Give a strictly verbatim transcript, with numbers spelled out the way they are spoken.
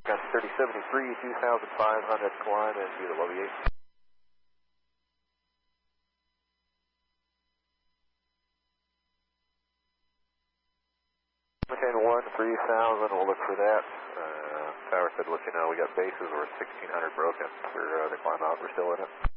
Got thirty seventy-three, two thousand five hundred climb into the Lobby eight. Maintain one, three thousand, we'll look for that. Uh, Tower said, let you know, we got bases, we're sixteen hundred broken for uh, the climb out, we're still in it.